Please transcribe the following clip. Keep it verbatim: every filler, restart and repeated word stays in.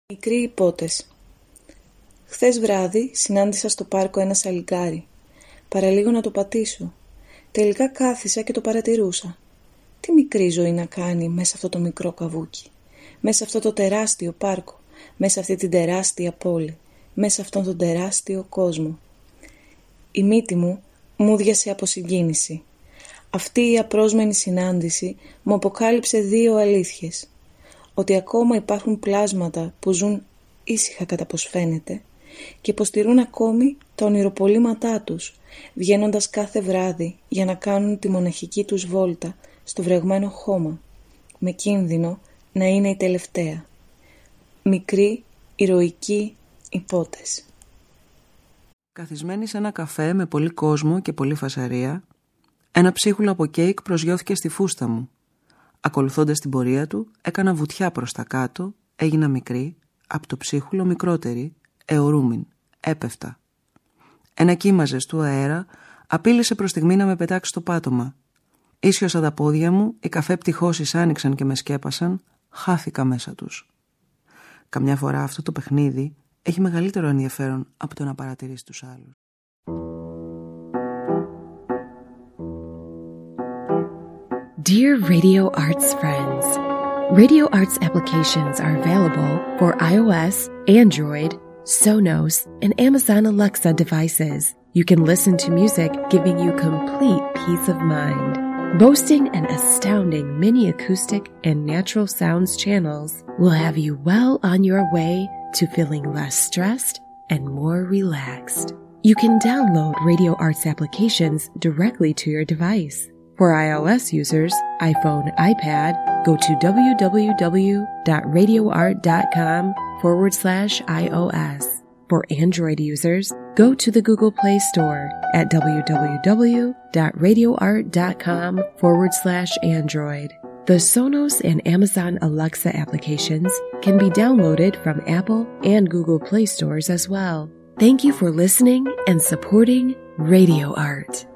Μικροί υπότες. Χθες βράδυ συνάντησα στο πάρκο ένα σαλιγκάρι. Παραλίγο να το πατήσω. Τελικά κάθισα και το παρατηρούσα. Τι μικρή ζωή να κάνει μέσα αυτό το μικρό καβούκι. Μέσα αυτό το τεράστιο πάρκο. Μέσα αυτή την τεράστια πόλη. Μέσα αυτόν τον τεράστιο κόσμο. Η μύτη μου μου διασε από συγκίνηση. Αυτή η απρόσμενη συνάντηση μου αποκάλυψε δύο αλήθειες. Ότι ακόμα υπάρχουν πλάσματα που ζουν ήσυχα κατά πως φαίνεται και υποστηρούν ακόμη τα ονειροπολήματά τους, βγαίνοντας κάθε βράδυ για να κάνουν τη μοναχική τους βόλτα στο βρεγμένο χώμα, με κίνδυνο να είναι η τελευταία. Μικροί, ηρωικοί υπότες. Καθισμένη σε ένα καφέ με πολύ κόσμο και πολύ φασαρία, ένα ψίχουλο από κέικ προσγειώθηκε στη φούστα μου. Ακολουθώντας την πορεία του, έκανα βουτιά προς τα κάτω, έγινα μικρή, από το ψίχουλο μικρότερη, αιωρούμην, έπεφτα. Ένα κύμα ζεστού αέρα απείλησε προς στιγμή να με πετάξει στο πάτωμα. Ίσιοσα τα πόδια μου, οι καφέ πτυχώσεις άνοιξαν και με σκέπασαν, χάθηκα μέσα τους. Καμιά φορά αυτό το παιχνίδι έχει μεγαλύτερο ενδιαφέρον από το να παρατηρείς τους άλλους. Dear Radio Arts friends, Radio Arts applications are available for iOS, Android, Sonos, and Amazon Alexa devices. You can listen to music giving you complete peace of mind. Boasting an astounding mini acoustic and natural sounds channels will have you well on your way to feeling less stressed and more relaxed. You can download Radio Arts applications directly to your device. For iOS users, iPhone, iPad, go to www.radioart.com forward slash iOS. For Android users, go to the Google Play Store at www.radioart.com forward slash Android. The Sonos and Amazon Alexa applications can be downloaded from Apple and Google Play stores as well. Thank you for listening and supporting Radio Art.